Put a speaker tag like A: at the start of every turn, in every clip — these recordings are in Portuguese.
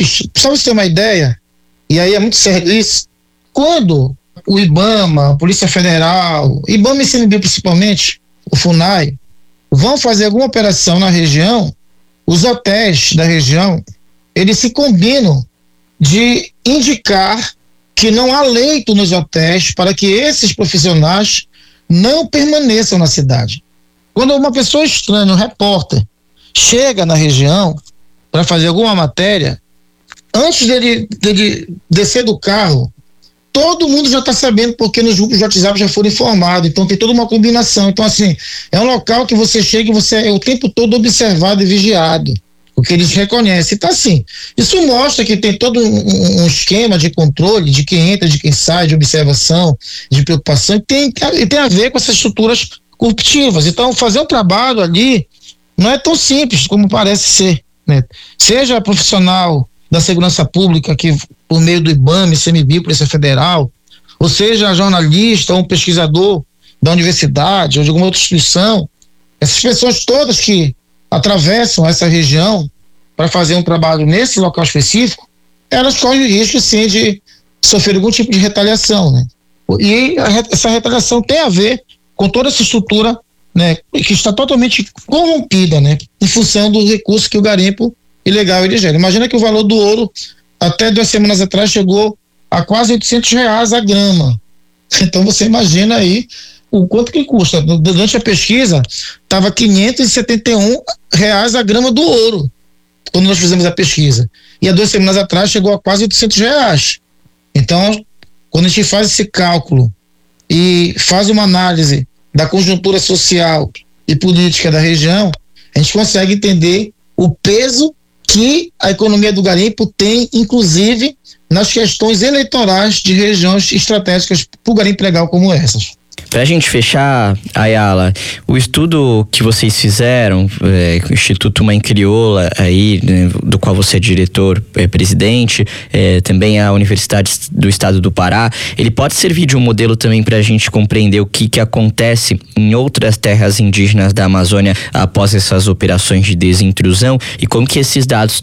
A: Só você ter uma ideia, e aí é muito sério isso, quando o IBAMA, a Polícia Federal, IBAMA e ICMBio principalmente, o FUNAI, vão fazer alguma operação na região, os hotéis da região, eles se combinam de indicar que não há leito nos hotéis para que esses profissionais não permaneçam na cidade. Quando uma pessoa estranha, um repórter, chega na região para fazer alguma matéria, antes dele descer do carro, todo mundo já está sabendo, porque nos grupos de WhatsApp já foram informados, então tem toda uma combinação. Então, assim, é um local que você chega e você é o tempo todo observado e vigiado, porque eles reconhecem. Então, assim, isso mostra que tem todo um esquema de controle de quem entra, de quem sai, de observação, de preocupação, e tem a ver com essas estruturas corruptivas. Então, fazer um trabalho ali não é tão simples como parece ser, né? Seja profissional da segurança pública, que por meio do IBAMA, ICMBio, Polícia Federal, ou seja jornalista ou um pesquisador da universidade ou de alguma outra instituição, essas pessoas todas que atravessam essa região para fazer um trabalho nesse local específico, elas correm o risco, sim, de sofrer algum tipo de retaliação, né? E essa retaliação tem a ver com toda essa estrutura, né, que está totalmente corrompida, né, em função do recurso que o garimpo ilegal ele gera. Imagina que o valor do ouro até 2 semanas atrás chegou a quase R$800 a grama. Então você imagina aí o quanto que custa. Durante a pesquisa estava R$571 a grama do ouro quando nós fizemos a pesquisa, e há 2 semanas atrás chegou a quase R$800. Então, quando a gente faz esse cálculo e faz uma análise da conjuntura social e política da região, a gente consegue entender o peso que a economia do garimpo tem, inclusive nas questões eleitorais de regiões estratégicas para o garimpo legal como essas.
B: Pra gente fechar, Ayala, o estudo que vocês fizeram, o Instituto Mãe Crioula, aí, né, do qual você é diretor, presidente, também a Universidade do Estado do Pará, ele pode servir de um modelo também pra gente compreender o que acontece em outras terras indígenas da Amazônia após essas operações de desintrusão, e como que esses dados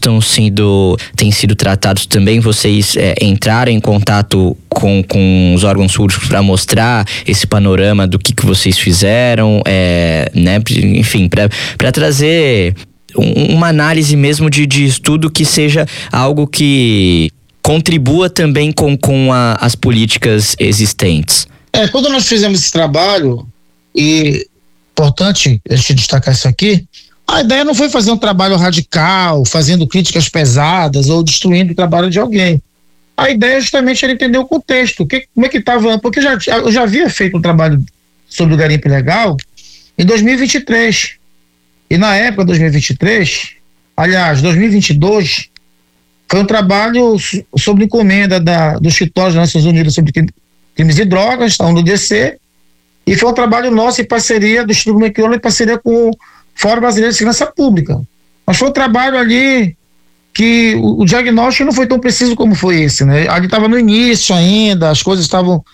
B: têm sido tratados também. Vocês entraram em contato com os órgãos públicos para mostrar esse panorama do que vocês fizeram, né? Enfim, para trazer uma análise mesmo de estudo que seja algo que contribua também com as políticas existentes.
A: Quando nós fizemos esse trabalho, e importante a gente destacar isso aqui, a ideia não foi fazer um trabalho radical, fazendo críticas pesadas ou destruindo o trabalho de alguém. A ideia justamente era entender o contexto, como é que estava, porque eu já havia feito um trabalho sobre o garimpo ilegal em 2023, e na época de 2023, aliás, 2022, foi um trabalho sobre encomenda do Escritório das Nações Unidas sobre Crimes e Drogas, a ONU-DC, e foi um trabalho nosso em parceria do Instituto Mãe Crioula, em parceria com o Fórum Brasileiro de Segurança Pública. Mas foi um trabalho ali que o diagnóstico não foi tão preciso como foi esse, né? Ali estava no início ainda, as coisas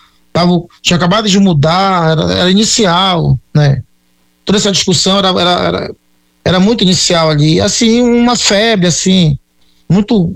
A: tinha acabado de mudar, era inicial, né? Toda essa discussão era muito inicial ali, assim, uma febre, assim, muito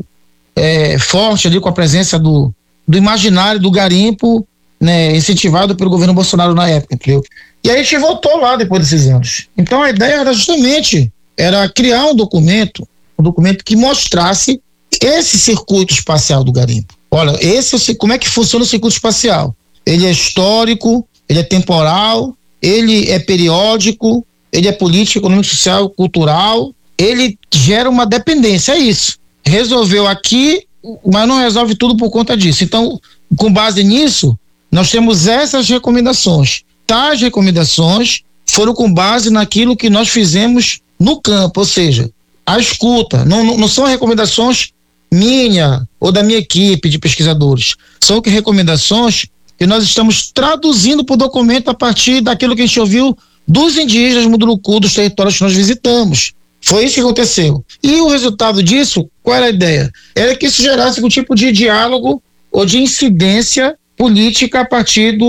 A: forte ali com a presença do imaginário do garimpo, né? Incentivado pelo governo Bolsonaro na época, entendeu? E aí a gente voltou lá depois desses anos. Então a ideia era justamente criar um documento que mostrasse esse circuito espacial do garimpo. Olha, como é que funciona o circuito espacial? Ele é histórico, ele é temporal, ele é periódico, ele é político, econômico, social, cultural, ele gera uma dependência, é isso. Resolveu aqui, mas não resolve tudo por conta disso. Então, com base nisso, nós temos essas recomendações. Tais recomendações foram com base naquilo que nós fizemos no campo, ou seja, a escuta, não são recomendações minha ou da minha equipe de pesquisadores, são recomendações que nós estamos traduzindo para o documento a partir daquilo que a gente ouviu dos indígenas Munduruku, dos territórios que nós visitamos. Foi isso que aconteceu. E o resultado disso, qual era a ideia? Era que isso gerasse algum tipo de diálogo ou de incidência política a partir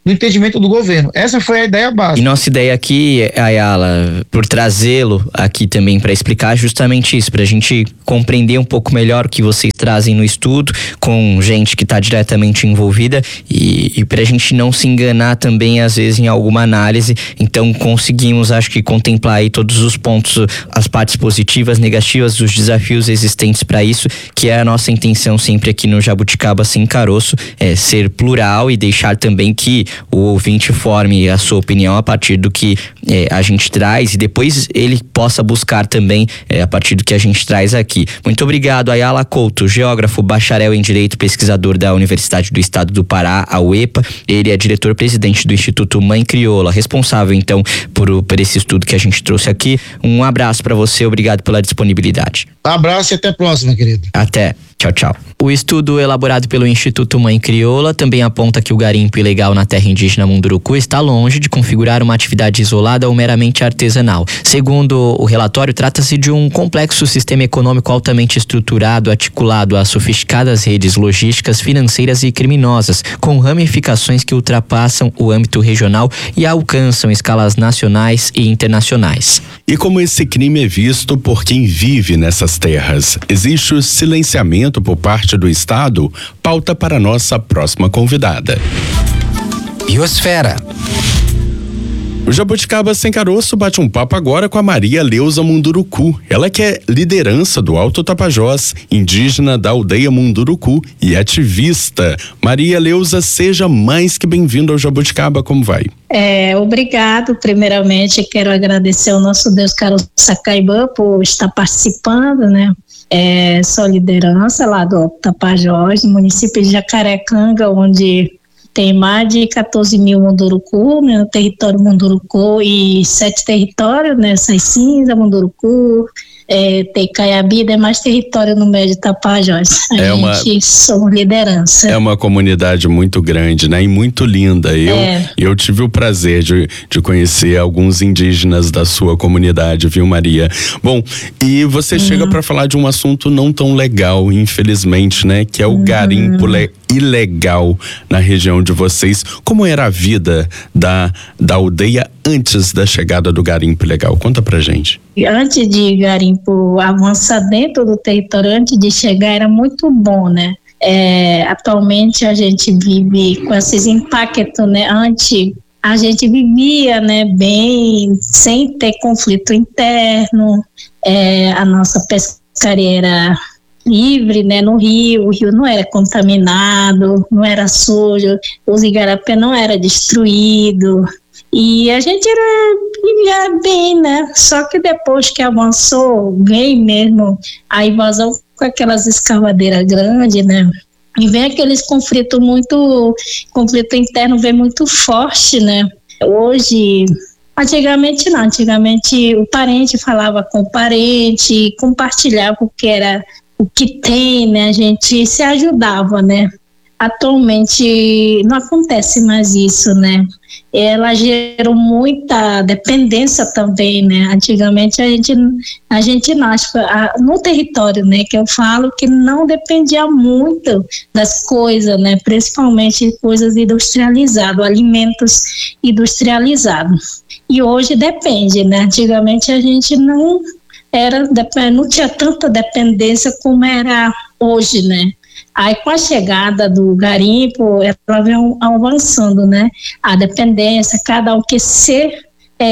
A: do entendimento do governo. Essa foi a ideia básica.
B: E nossa ideia aqui, Ayala, por trazê-lo aqui também para explicar justamente isso, para a gente compreender um pouco melhor o que vocês trazem no estudo, com gente que está diretamente envolvida e para a gente não se enganar também às vezes em alguma análise. Então conseguimos, acho que, contemplar aí todos os pontos, as partes positivas, negativas, os desafios existentes para isso, que é a nossa intenção sempre aqui no Jabuticaba Sem Caroço, ser plural e deixar também que o ouvinte forme a sua opinião a partir do que a gente traz e depois ele possa buscar também a partir do que a gente traz aqui. Muito obrigado, Ayala Couto, geógrafo, bacharel em Direito, pesquisador da Universidade do Estado do Pará, a UEPA. Ele é diretor-presidente do Instituto Mãe Crioula, responsável então por esse estudo que a gente trouxe aqui. Um abraço para você, obrigado pela disponibilidade.
A: Um abraço e até a próxima, querido.
B: Até. Tchau, tchau. O estudo elaborado pelo Instituto Mãe Crioula também aponta que o garimpo ilegal na terra indígena Munduruku está longe de configurar uma atividade isolada ou meramente artesanal. Segundo o relatório, trata-se de um complexo sistema econômico altamente estruturado, articulado a sofisticadas redes logísticas, financeiras e criminosas, com ramificações que ultrapassam o âmbito regional e alcançam escalas nacionais e internacionais.
C: E como esse crime é visto por quem vive nessas terras? Existe o silenciamento por parte do Estado? Pauta para nossa próxima convidada.
D: Biosfera.
C: O Jabuticaba Sem Caroço bate um papo agora com a Maria Leusa Munduruku. Ela que é liderança do Alto Tapajós, indígena da aldeia Munduruku e ativista. Maria Leusa, seja mais que bem-vinda ao Jabuticaba, como vai?
E: Obrigado. Primeiramente, quero agradecer ao nosso Deus Caro Sacaibã por estar participando, né? Sou liderança lá do Alto Tapajós, no município de Jacarecanga, onde tem mais de 14 mil Munduruku, no território Munduruku e 7 territórios, né? Saicinza, Munduruku, tem Caiabi, é mais território no meio de Tapajós. A gente somos liderança.
C: É uma comunidade muito grande, né? E muito linda. Eu tive o prazer de conhecer alguns indígenas da sua comunidade, viu, Maria? Bom, e você chega para falar de um assunto não tão legal, infelizmente, né? Que é o garimpo ilegal na região de vocês. Como era a vida da aldeia antes da chegada do garimpo ilegal? Conta pra gente.
E: Antes de garimpo avançar dentro do território, antes de chegar, era muito bom, né? Atualmente a gente vive com esses impactos, né? Antes a gente vivia, né, bem, sem ter conflito interno, a nossa pescaria era livre, né, no rio, o rio não era contaminado, não era sujo, os igarapé não era destruído e a gente vivia bem, né, só que depois que avançou, veio mesmo a invasão com aquelas escavadeiras grandes, né, e vem aqueles conflito interno vem muito forte, né, hoje... Antigamente não, antigamente o parente falava com o parente, compartilhava o que era, o que tem, né? A gente se ajudava, né? Atualmente não acontece mais isso, né? Ela gerou muita dependência também, né? Antigamente a gente nasce no território, né? Que eu falo que não dependia muito das coisas, né? Principalmente coisas industrializadas, alimentos industrializados. E hoje depende, né? Antigamente a gente não tinha tanta dependência como era hoje, né? Aí com a chegada do garimpo, ela vem avançando, né? A dependência, cada um quer ser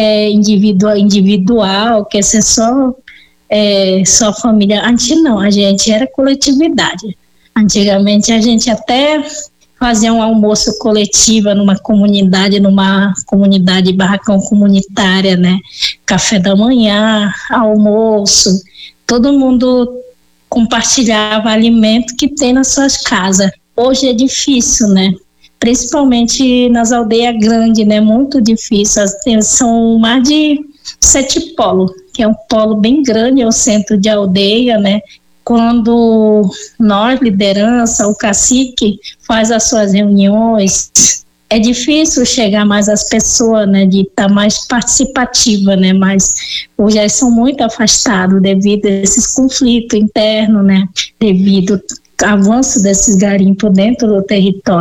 E: individual, quer ser só família. Antes não, a gente era coletividade. Antigamente a gente até fazia um almoço coletivo numa comunidade barracão comunitária, né? Café da manhã, almoço, todo mundo compartilhava alimento que tem nas suas casas. Hoje é difícil, né? Principalmente nas aldeias grandes, né? Muito difícil. São mais de 7 polos, que é um polo bem grande, é o centro de aldeia, né? Quando nós, liderança, o cacique, faz as suas reuniões, é difícil chegar mais às pessoas, né, de estar mais participativa, né, mas hoje eles são muito afastados devido a esses conflitos internos, né, devido ao avanço desses garimpos dentro do território.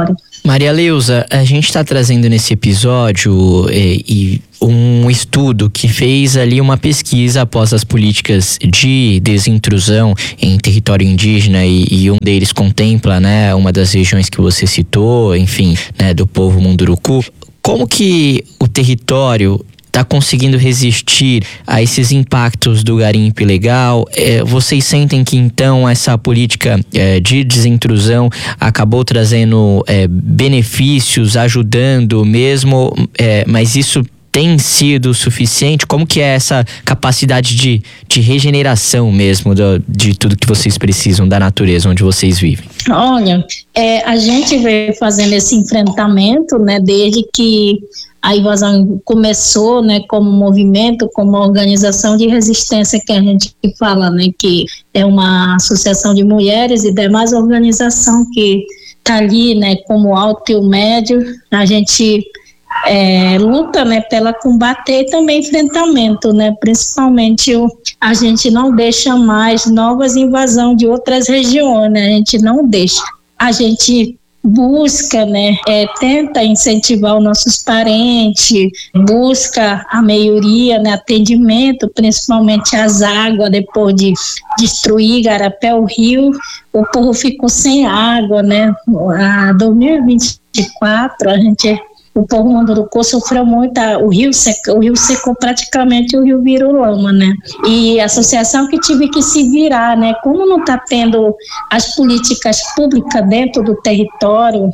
B: Maria Leusa, a gente está trazendo nesse episódio um estudo que fez ali uma pesquisa após as políticas de desintrusão em território indígena e um deles contempla, né, uma das regiões que você citou, enfim, né, do povo Munduruku. Como que o território está conseguindo resistir a esses impactos do garimpo ilegal? Vocês sentem que então essa política de desintrusão acabou trazendo benefícios, ajudando mesmo, mas isso tem sido suficiente? Como que é essa capacidade de regeneração mesmo de tudo que vocês precisam da natureza onde vocês vivem?
E: Olha, a gente veio fazendo esse enfrentamento, né, desde que a invasão começou, né, como movimento, como organização de resistência que a gente fala, né, que é uma associação de mulheres e demais organização que está ali, né, como alto e o médio. A gente luta, né, pela combater e também enfrentamento, né, principalmente a gente não deixa mais novas invasões de outras regiões, né, a gente não deixa, a gente busca, né, tenta incentivar os nossos parentes, busca a maioria, né, atendimento, principalmente as águas, depois de destruir Igarapé, o rio, o povo ficou sem água, né, a 2024 o povo Munduruku sofreu muito, o rio secou praticamente, o rio virou lama, né? E a associação que tive que se virar, né? Como não está tendo as políticas públicas dentro do território,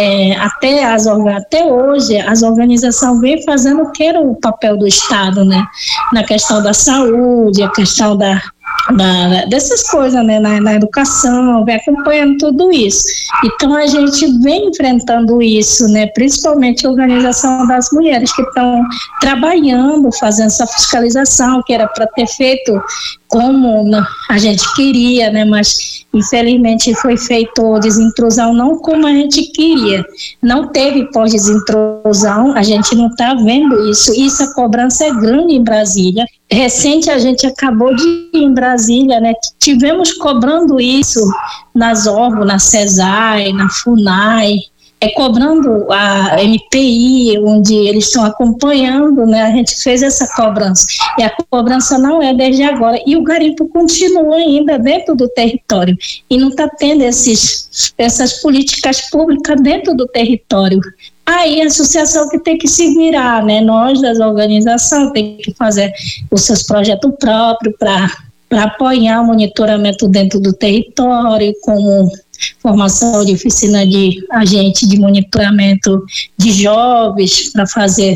E: até hoje as organizações vêm fazendo o que era o papel do Estado, né? Na questão da saúde, a questão dessas coisas, né, na educação, vem acompanhando tudo isso. Então a gente vem enfrentando isso, né, principalmente a organização das mulheres que estão trabalhando, fazendo essa fiscalização, que era para ter feito como a gente queria, né, mas infelizmente foi feito desintrusão não como a gente queria, não teve pós-desintrusão, a gente não está vendo isso, a cobrança é grande em Brasília. Recente a gente acabou de ir em Brasília, né, tivemos cobrando isso nas órgãos, na CESAI, na FUNAI, cobrando a MPI, onde eles estão acompanhando, né? A gente fez essa cobrança, e a cobrança não é desde agora, e o garimpo continua ainda dentro do território, e não está tendo essas políticas públicas dentro do território. Aí a associação que tem que se virar, né? Nós das organizações tem que fazer os seus projetos próprios para apoiar o monitoramento dentro do território, como formação de oficina de agente de monitoramento de jovens para fazer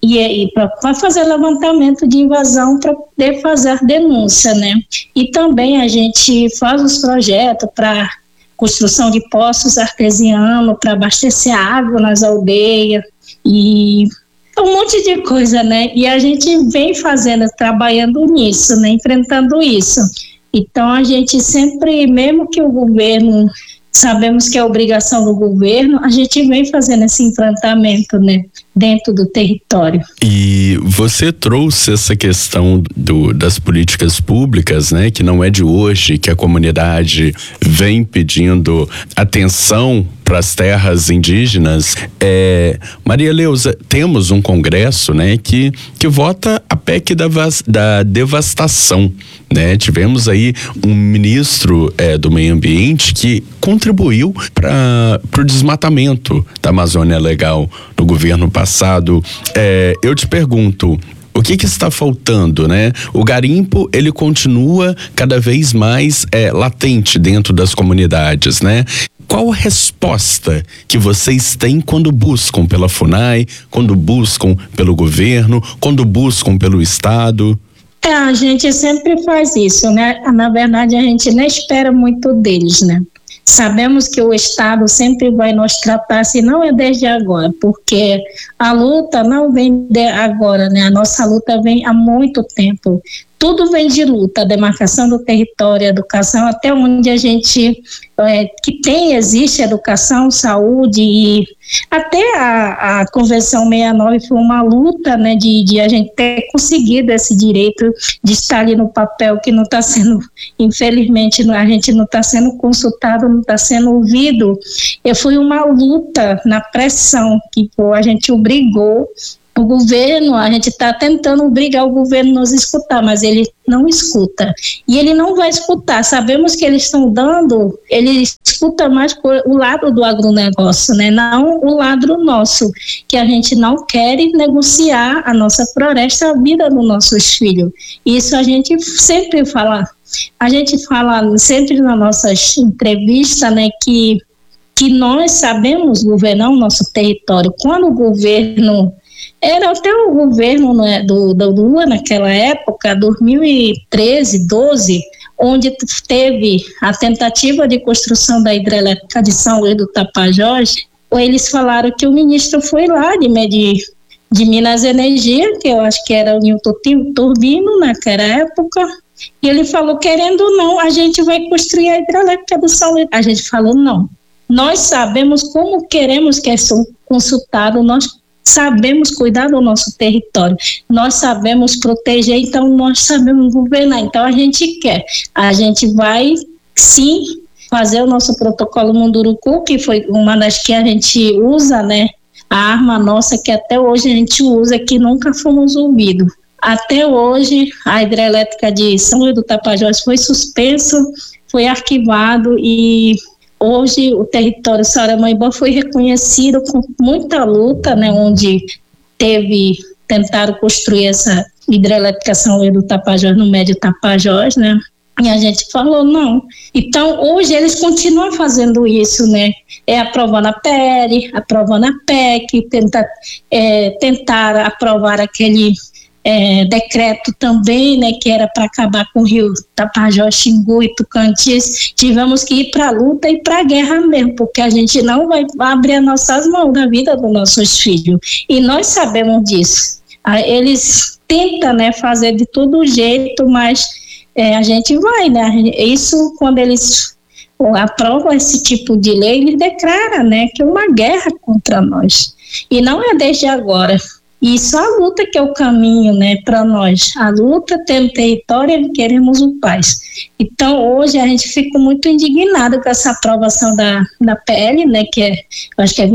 E: para fazer levantamento de invasão, para poder fazer denúncia, né? E também a gente faz os projetos para construção de poços artesianos para abastecer água nas aldeias e um monte de coisa, né? E a gente vem trabalhando nisso, né? Enfrentando isso. Então a gente sempre, mesmo que o governo, sabemos que é obrigação do governo, a gente vem fazendo esse enfrentamento, né, dentro do território.
C: E você trouxe essa questão das políticas públicas, né, que não é de hoje, que a comunidade vem pedindo atenção para as terras indígenas. Maria Leusa, temos um congresso, né, que vota a PEC da devastação, né? Tivemos aí um ministro do meio ambiente que contribuiu para o desmatamento da Amazônia Legal no governo passado. Eu te pergunto, o que está faltando, né? O garimpo, ele continua cada vez mais latente dentro das comunidades, né? Qual a resposta que vocês têm quando buscam pela FUNAI, quando buscam pelo governo, quando buscam pelo Estado?
E: A gente sempre faz isso, né? Na verdade, a gente não espera muito deles, né? Sabemos que o Estado sempre vai nos tratar, se não é desde agora, porque a luta não vem de agora, né? A nossa luta vem há muito tempo. tudo vem de luta, a demarcação do território, a educação, até onde a gente existe educação, saúde, e até a Convenção 69 foi uma luta, né, de a gente ter conseguido esse direito de estar ali no papel, que não está sendo, infelizmente, a gente não está sendo consultado, não está sendo ouvido. Foi uma luta na pressão que a gente obrigou o governo, a gente está tentando obrigar o governo a nos escutar, mas ele não escuta. E ele não vai escutar. Sabemos que eles estão dando, ele escuta mais por o lado do agronegócio, né? Não o lado nosso, que a gente não quer negociar a nossa floresta, a vida dos nossos filhos. Isso a gente sempre fala. A gente fala sempre nas nossas entrevistas, né, que nós sabemos governar o nosso território. Quando o governo... Era até o governo, né, do Lula naquela época, 2013, 12, onde teve a tentativa de construção da hidrelétrica de São Luís do Tapajós. Eles falaram que o ministro foi lá de Minas Energia, que eu acho que era o Nilton Turbino naquela época, e ele falou, querendo ou não, a gente vai construir a hidrelétrica do São Luís. A gente falou, não. Nós sabemos como queremos que é consultado, nós sabemos cuidar do nosso território, nós sabemos proteger, então nós sabemos governar, então a gente vai sim fazer o nosso protocolo Munduruku, que foi uma das que a gente usa, né, a arma nossa que até hoje a gente usa, que nunca fomos ouvidos. Até hoje a hidrelétrica de São Luís do Tapajós foi suspenso, foi arquivado e hoje o território Saramoibó foi reconhecido com muita luta, né, onde tentaram construir essa hidrelétrica São Luís do Tapajós, no Médio Tapajós, né, e a gente falou não. Então hoje eles continuam fazendo isso, né, aprovando a PL, aprovando a PEC, tentar aprovar aquele decreto também, né, que era para acabar com o rio Tapajós, Xingu e Tocantins. Tivemos que ir para a luta e para a guerra mesmo, porque a gente não vai abrir as nossas mãos na vida dos nossos filhos. E nós sabemos disso. Eles tentam, né, fazer de todo jeito, mas a gente vai, né? Isso, quando eles aprovam esse tipo de lei, eles declaram, né, que é uma guerra contra nós. E não é desde agora. E só a luta que é o caminho, né, para nós. A luta pelo território e queremos o paz. Então, hoje a gente fica muito indignado com essa aprovação da PL, né, que acho que é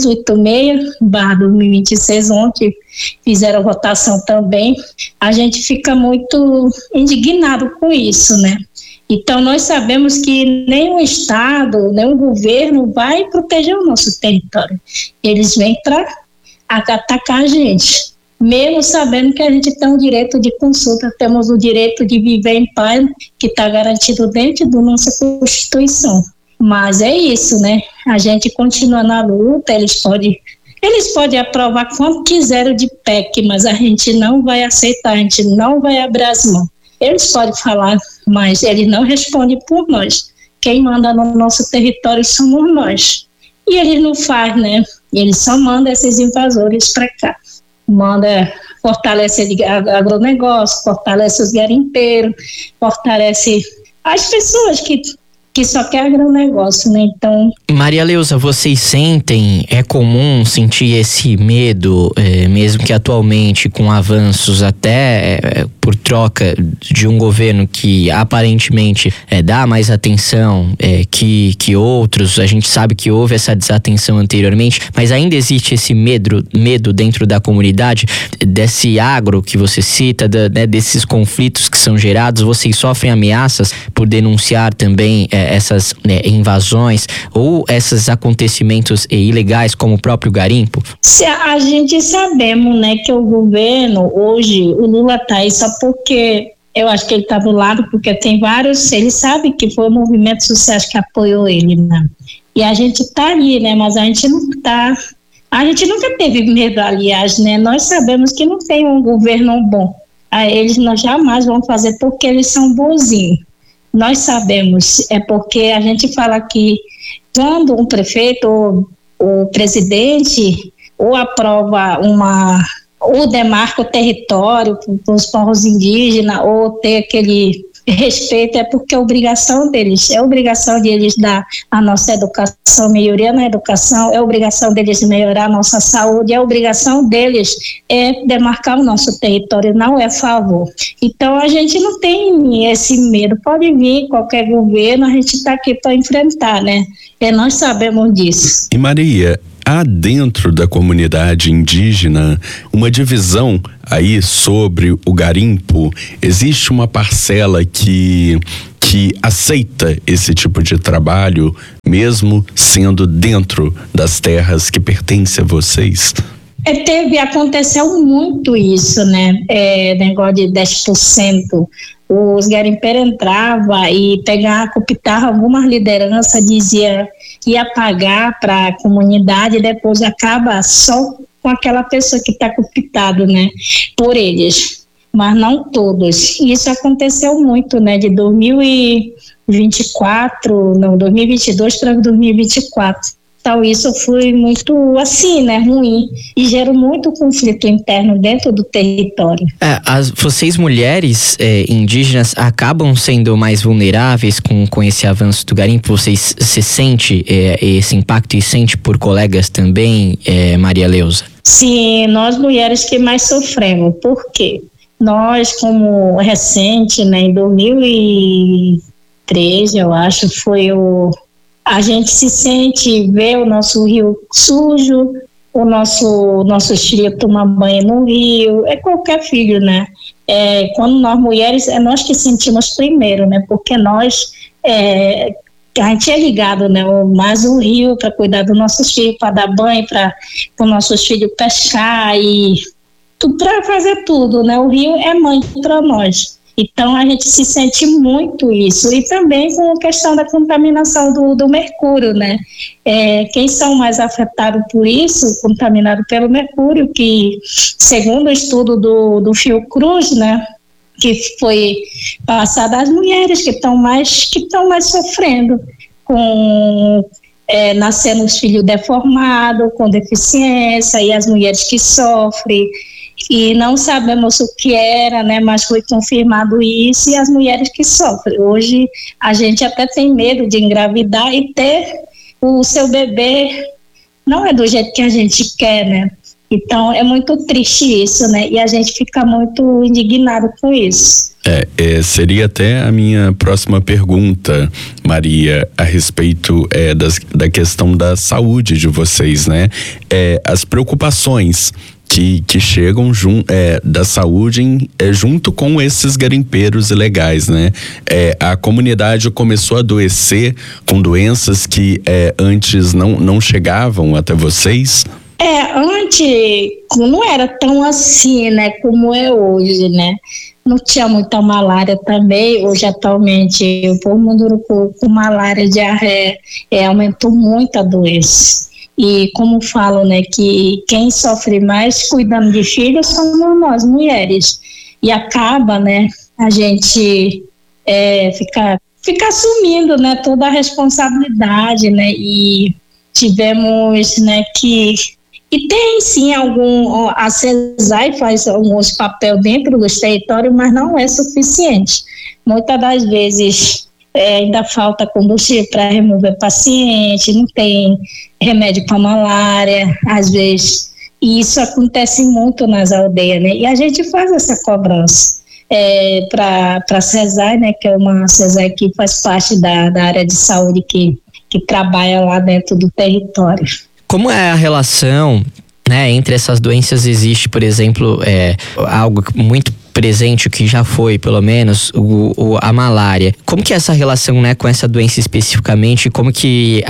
E: 2686/2026, ontem fizeram a votação também. A gente fica muito indignado com isso, né. Então, nós sabemos que nenhum Estado, nenhum governo vai proteger o nosso território. Eles vêm para atacar a gente, mesmo sabendo que a gente tem o direito de consulta, temos o direito de viver em paz, que está garantido dentro da nossa Constituição. Mas é isso, né? A gente continua na luta, eles podem aprovar quanto quiserem de PEC, mas a gente não vai aceitar, a gente não vai abrir as mãos. Eles podem falar, mas eles não respondem por nós. Quem manda no nosso território somos nós. E eles não fazem, né? Eles só mandam esses invasores para cá. Manda fortalecer agronegócio, fortalece os garimpeiros, fortalece as pessoas que só querem agronegócio, né? Então...
B: Maria Leusa, vocês sentem, é comum sentir esse medo, mesmo que atualmente com avanços até por troca de um governo que aparentemente dá mais atenção que outros, a gente sabe que houve essa desatenção anteriormente, mas ainda existe esse medo dentro da comunidade, desse agro que você cita, desses conflitos que são gerados, vocês sofrem ameaças por denunciar também essas invasões ou esses acontecimentos ilegais como o próprio garimpo?
E: A gente sabemos, né, que o governo hoje, o Lula está aí só porque eu acho que ele está do lado, porque tem vários, ele sabe que foi o movimento social que apoiou ele, né? E a gente está ali, né, mas a gente não está, a gente nunca teve medo, aliás, né? Nós sabemos que não tem um governo bom, eles jamais vão fazer porque eles são bonzinhos. Nós sabemos, é porque a gente fala que quando um prefeito ou o presidente ou aprova ou demarca o território para os povos indígenas, ou ter aquele respeito, é porque é obrigação deles, é obrigação deles dar a nossa educação, melhoria na educação, é obrigação deles melhorar a nossa saúde, é obrigação deles demarcar o nosso território, não é favor. Então a gente não tem esse medo, pode vir qualquer governo, a gente está aqui para enfrentar, né? Nós sabemos disso.
C: E Maria, há dentro da comunidade indígena uma divisão aí sobre o garimpo? Existe uma parcela que aceita esse tipo de trabalho, mesmo sendo dentro das terras que pertencem a vocês?
E: Aconteceu muito isso, né? Negócio de 10%. Os garimpeiros entravam e cooptavam algumas lideranças, dizia que ia pagar para a comunidade e depois acaba só com aquela pessoa que está cooptado, né? Por eles, mas não todos. Isso aconteceu muito, né? De 2022 para 2024. Então isso foi muito assim, né, ruim, e gerou muito conflito interno dentro do território.
B: Vocês mulheres indígenas acabam sendo mais vulneráveis com esse avanço do garimpo? Vocês se sente esse impacto e sente por colegas também, Maria Leusa?
E: Sim, nós mulheres que mais sofremos. Por quê? Nós, como recente, né, em 2013, eu acho, a gente se sente ver o nosso rio sujo, nossos filhos tomar banho no rio, qualquer filho, né? Quando nós mulheres, nós que sentimos primeiro, né? Porque nós, a gente é ligado, né? Mais o rio para cuidar dos nossos filhos, para dar banho, para os nossos filhos pescar e para fazer tudo, né? O rio é mãe para nós. Então a gente se sente muito isso, e também com a questão da contaminação do mercúrio, né? Quem são mais afetados por isso, contaminados pelo mercúrio, que segundo o estudo do Fiocruz, né, que foi passado às mulheres que estão mais sofrendo, com nascendo os filhos deformados, com deficiência, e as mulheres que sofrem. E não sabemos o que era, né, mas foi confirmado isso, e as mulheres que sofrem. Hoje a gente até tem medo de engravidar e ter o seu bebê, não é do jeito que a gente quer, né? Então é muito triste isso, né? E a gente fica muito indignado com isso.
C: Seria até a minha próxima pergunta, Maria, a respeito da questão da saúde de vocês, né? As preocupações que chegam da saúde junto com esses garimpeiros ilegais, né? A comunidade começou a adoecer com doenças que antes não chegavam até vocês?
E: Antes não era tão assim, né, como é hoje, né? Não tinha muita malária também. Hoje, atualmente, o povo Munduruku com malária, diarreia, aumentou muito a doença. E como falam, né, que quem sofre mais cuidando de filhos somos nós, mulheres. E acaba, né, a gente ficar assumindo, né, toda a responsabilidade, né, e tivemos, né, e tem sim a CESAI faz alguns papéis dentro dos territórios, mas não é suficiente. Muitas das vezes ainda falta combustível para remover paciente, não tem remédio para malária, às vezes. E isso acontece muito nas aldeias, né? E a gente faz essa cobrança para a CESAI, né? Que é uma CESAI que faz parte da área de saúde que trabalha lá dentro do território.
B: Como é a relação, né, entre essas doenças? Existe, por exemplo, algo muito presente, que já foi, pelo menos, a malária. Como que é essa relação, né, com essa doença especificamente? Como que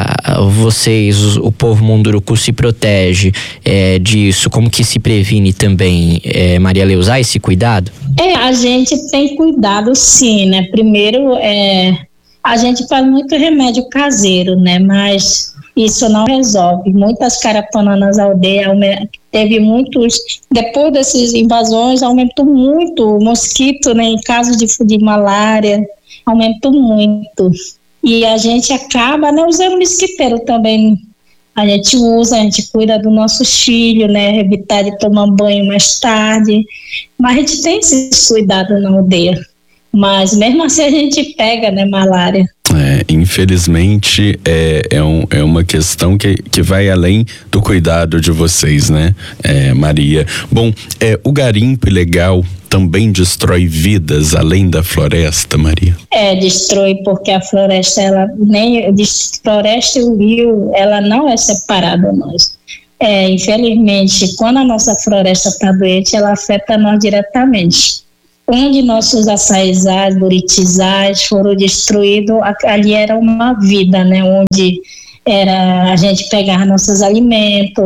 B: vocês, o povo Munduruku, se protege disso? Como que se previne também, Maria Leusa, esse cuidado?
E: A gente tem cuidado, sim, né? Primeiro, a gente faz muito remédio caseiro, né? Mas isso não resolve. Muitas caravanas nas aldeias, teve muitos, depois dessas invasões, aumentou muito o mosquito, né, em caso de malária, aumentou muito. E a gente acaba, né, usando mosquiteiro também, a gente usa, a gente cuida dos nossos filhos, né? Evitar de tomar banho mais tarde. Mas a gente tem esse cuidado na aldeia. Mas mesmo assim a gente pega, né, malária.
C: Infelizmente é uma questão que vai além do cuidado de vocês, né, Maria? Bom, o garimpo ilegal também destrói vidas além da floresta, Maria?
E: Destrói, porque a floresta, floresta e o rio, ela não é separada nós. Infelizmente, quando a nossa floresta está doente, ela afeta nós diretamente. Onde nossos açaizais, buritizais foram destruídos, ali era uma vida, né? Onde a gente pegava nossos alimentos,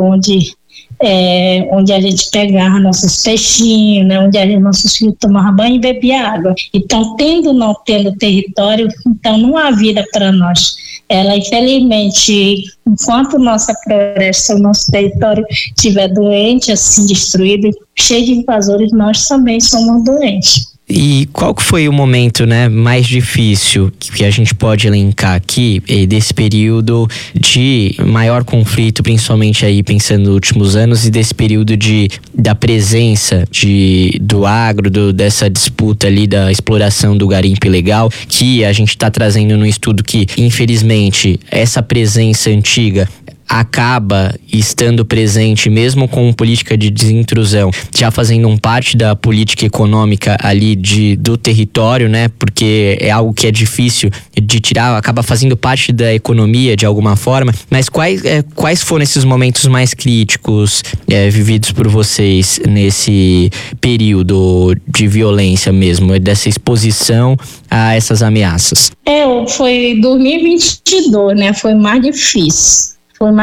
E: onde a gente pegava nossos peixinhos, né? Onde nossos filhos tomavam banho e bebiam água. Então, não tendo território, então não há vida para nós. Ela, infelizmente, enquanto nossa floresta, o nosso território estiver doente, assim, destruído, cheio de invasores, nós também somos doentes.
B: E qual que foi o momento, né, mais difícil que a gente pode elencar aqui desse período de maior conflito, principalmente aí pensando nos últimos anos, e desse período da presença do agro, dessa disputa ali da exploração do garimpo ilegal, que a gente está trazendo no estudo que, infelizmente, essa presença antiga acaba estando presente mesmo com política de desintrusão, já fazendo parte da política econômica ali do território, né? Porque é algo que é difícil de tirar, acaba fazendo parte da economia de alguma forma. Mas quais foram esses momentos mais críticos vividos por vocês nesse período de violência mesmo, dessa exposição a essas ameaças?
E: Foi 2022, né? Foi mais difícil.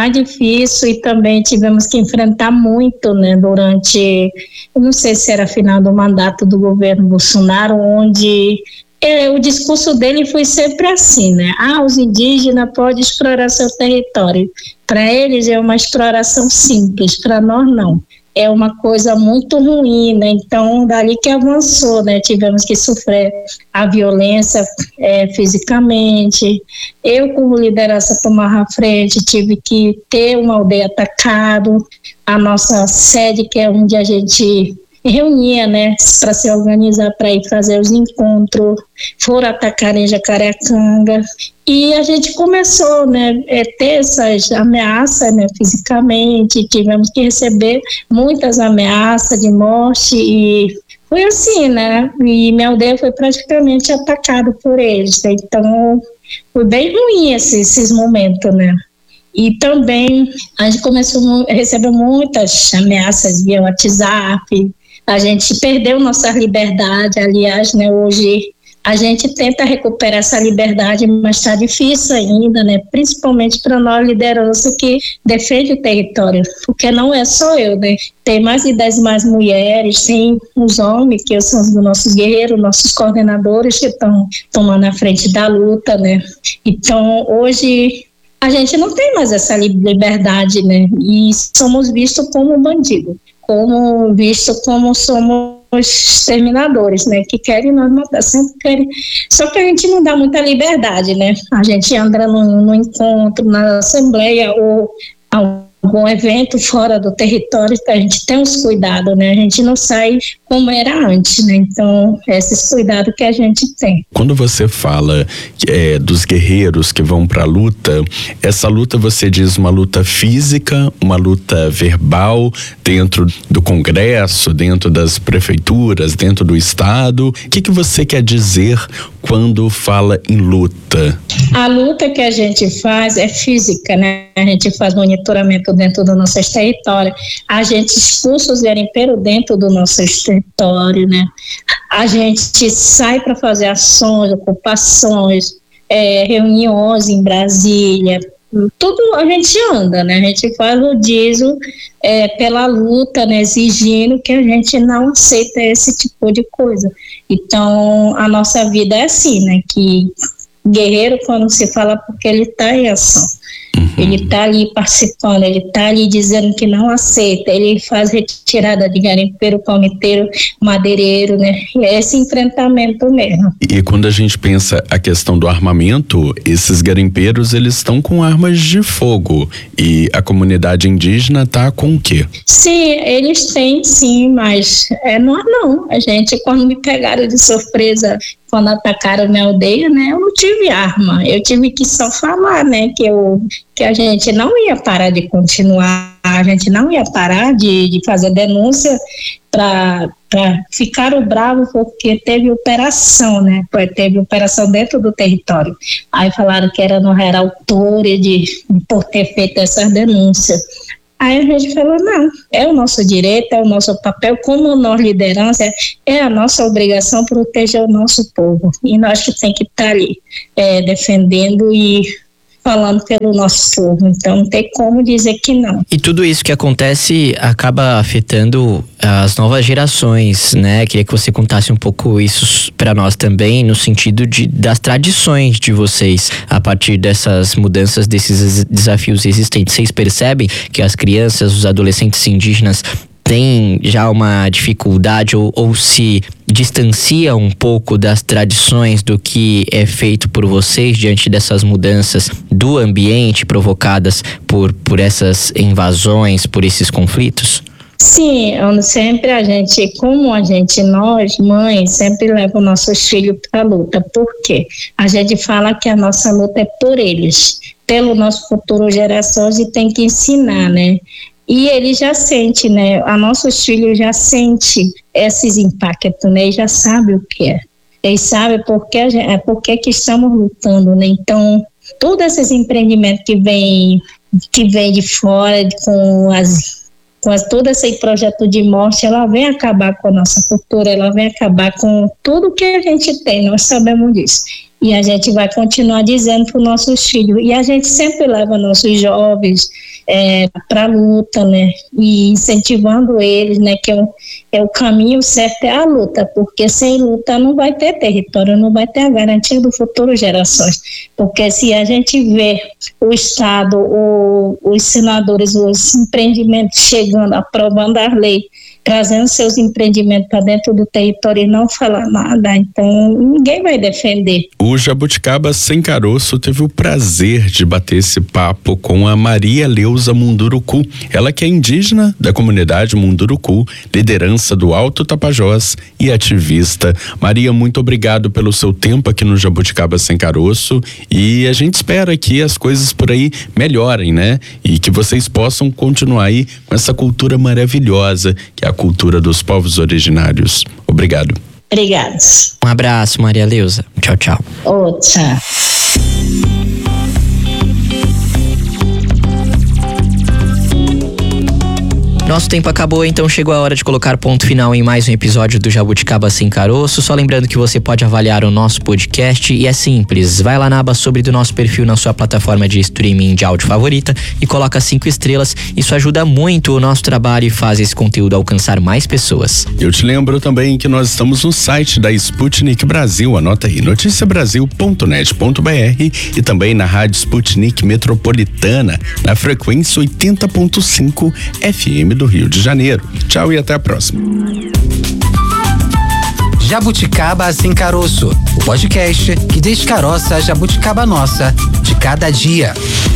E: E também tivemos que enfrentar muito, né, durante, eu não sei se era final do mandato do governo Bolsonaro, onde o discurso dele foi sempre assim, né? Os indígenas podem explorar seu território. Para eles é uma exploração simples, para nós não. É uma coisa muito ruim, né? Então, dali que avançou, né? Tivemos que sofrer a violência fisicamente. Eu, como liderança, tomava a frente, tive que ter uma aldeia atacada. A nossa sede, que é onde a gente reunia, né, para se organizar para ir fazer os encontros, foram atacar em Jacareacanga. E a gente começou, né, ter essas ameaças, né, fisicamente, tivemos que receber muitas ameaças de morte e foi assim, né, e minha aldeia foi praticamente atacada por eles, né? Então foi bem ruim esses momentos, né. E também a gente começou a receber muitas ameaças via WhatsApp, a gente perdeu nossa liberdade, aliás, né, hoje a gente tenta recuperar essa liberdade, mas está difícil ainda, né? Principalmente para nós, liderança que defende o território, porque não é só eu, né? Tem mais de 10 mulheres, tem os homens, que são os nossos guerreiros, nossos coordenadores que estão tomando a frente da luta, né? Então, hoje a gente não tem mais essa liberdade, né? E somos vistos como bandidos, como somos exterminadores, né, que querem nós matar, sempre querem, só que a gente não dá muita liberdade, né, a gente anda no encontro, na assembleia ou algum evento fora do território, a gente tem os cuidados, né, a gente não sai como era antes, né, então esses cuidados que a gente tem.
C: Quando você fala dos guerreiros que vão para a luta, essa luta você diz uma luta física, uma luta verbal, dentro do Congresso, dentro das prefeituras, dentro do estado, o que você quer dizer quando fala em luta?
E: A luta que a gente faz é física, né, a gente faz monitoramento dentro do nosso território, a gente expulsa os garimpeiros dentro do nosso território, né? A gente sai para fazer ações, ocupações, reuniões em Brasília, tudo a gente anda, né? A gente faz o diesel pela luta, né? Exigindo que a gente não aceita esse tipo de coisa. Então, a nossa vida é assim, né? Que guerreiro, quando se fala, porque ele está em ação. Ele está ali participando, ele está ali dizendo que não aceita, ele faz retirada de garimpeiro, palmiteiro, madeireiro, né? E é esse enfrentamento mesmo.
C: E quando a gente pensa a questão do armamento, esses garimpeiros, eles estão com armas de fogo, e a comunidade indígena tá com o quê?
E: Sim, eles têm sim, mas não. A gente, quando me pegaram de surpresa, quando atacaram minha aldeia, né, eu não tive arma, eu tive que só falar, né, que a gente não ia parar de continuar, a gente não ia parar de fazer denúncia para ficar bravo, porque teve operação, né, teve operação dentro do território, aí falaram que não era autor por ter feito essas denúncias. Aí a gente falou, não, é o nosso direito, é o nosso papel, como nós liderança, é a nossa obrigação proteger o nosso povo. E nós que tem que estar ali defendendo e falando pelo nosso povo. Então não tem como dizer que não.
B: E tudo isso que acontece acaba afetando as novas gerações, né? Queria que você contasse um pouco isso para nós também, no sentido das tradições de vocês, a partir dessas mudanças, desses desafios existentes. Vocês percebem que as crianças, os adolescentes indígenas têm já uma dificuldade ou se distancia um pouco das tradições do que é feito por vocês diante dessas mudanças do ambiente provocadas por essas invasões, por esses conflitos?
E: Sim, sempre nós, mães, sempre levamos nossos filhos para a luta. Por quê? A gente fala que a nossa luta é por eles, pelo nosso futuro gerações, e tem que ensinar, né? E ele já sente, né? A nossos filhos já sente esses impactos, né? Eles já sabem o que é. Eles sabem por que estamos lutando, né? Então, todos esses empreendimentos que vem de fora, com todo esse projeto de morte, ela vem acabar com a nossa cultura, ela vem acabar com tudo que a gente tem, nós sabemos disso. E a gente vai continuar dizendo para os nossos filhos. E a gente sempre leva nossos jovens para a luta, né? E incentivando eles, né? Que o caminho certo é a luta, porque sem luta não vai ter território, não vai ter a garantia do futuro gerações. Porque se a gente vê o Estado, os senadores, os empreendimentos chegando, aprovando a lei, trazendo seus empreendimentos para dentro do território e não falar nada, então ninguém vai defender.
C: O Jabuticaba Sem Caroço teve o prazer de bater esse papo com a Maria Leusa Munduruku, ela que é indígena da comunidade Munduruku, liderança do Alto Tapajós e ativista. Maria, muito obrigado pelo seu tempo aqui no Jabuticaba Sem Caroço, e a gente espera que as coisas por aí melhorem, né? E que vocês possam continuar aí com essa cultura maravilhosa que é a cultura dos povos originários. Obrigado.
E: Obrigada.
B: Um abraço, Maria Leusa. Tchau, tchau.
E: Tchau.
B: Nosso tempo acabou, então chegou a hora de colocar ponto final em mais um episódio do Jabuticaba Sem Caroço. Só lembrando que você pode avaliar o nosso podcast e é simples. Vai lá na aba sobre do nosso perfil na sua plataforma de streaming de áudio favorita e coloca 5 estrelas. Isso ajuda muito o nosso trabalho e faz esse conteúdo alcançar mais pessoas.
C: Eu te lembro também que nós estamos no site da Sputnik Brasil. Anota aí, noticiabrasil.net.br e também na Rádio Sputnik Metropolitana, na frequência 80.5 FM do Rio de Janeiro. Tchau e até a próxima.
D: Jabuticaba Sem Caroço, o podcast que descaroça a jabuticaba nossa de cada dia.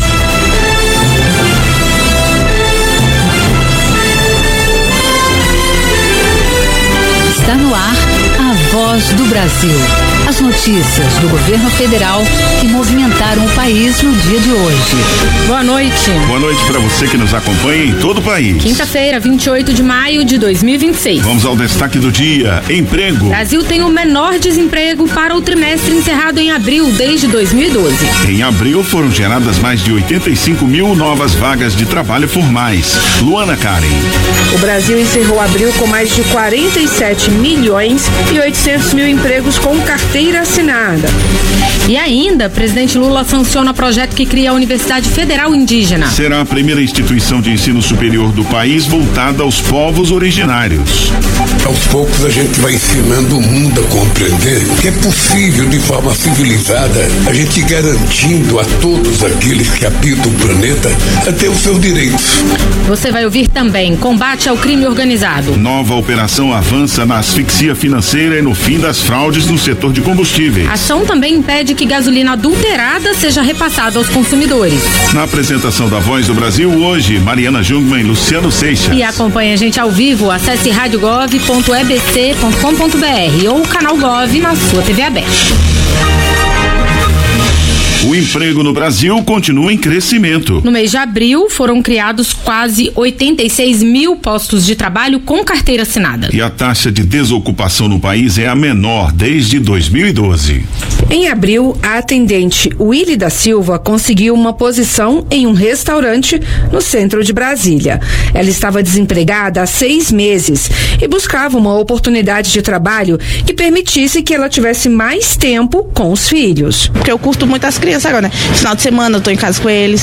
F: Está no ar a Voz do Brasil. As notícias do governo federal que movimentaram o país no dia de hoje.
G: Boa noite.
H: Boa noite para você que nos acompanha em todo o país.
G: Quinta-feira, 28 de maio de 2026.
H: Vamos ao destaque do dia. Emprego.
G: Brasil tem o menor desemprego para o trimestre encerrado em abril desde 2012.
H: Em abril foram geradas mais de 85 mil novas vagas de trabalho formais. Luana Karen.
I: O Brasil encerrou abril com mais de 47 milhões e 800 mil empregos com carteira assinada.
G: E ainda, presidente Lula sanciona projeto que cria a Universidade Federal Indígena.
H: Será a primeira instituição de ensino superior do país voltada aos povos originários.
J: Aos poucos a gente vai ensinando o mundo a compreender que é possível, de forma civilizada, a gente garantindo a todos aqueles que habitam o planeta a ter os seus direitos.
G: Você vai ouvir também combate ao crime organizado.
H: Nova operação avança na asfixia financeira e no fim das fraudes no setor de combustíveis.
G: A ação também impede que gasolina adulterada seja repassada aos consumidores.
H: Na apresentação da Voz do Brasil hoje, Mariana Jungmann e Luciano Seixas.
G: E acompanhe a gente ao vivo, acesse radiogov.ebc.com.br ou o canal Gov na sua TV aberta.
H: O emprego no Brasil continua em crescimento.
G: No mês de abril, foram criados quase 86 mil postos de trabalho com carteira assinada.
H: E a taxa de desocupação no país é a menor desde 2012.
I: Em abril, a atendente Willy da Silva conseguiu uma posição em um restaurante no centro de Brasília. Ela estava desempregada há 6 meses e buscava uma oportunidade de trabalho que permitisse que ela tivesse mais tempo com os filhos.
K: Porque eu curto muito as crianças agora, né? Final de semana eu tô em casa com eles.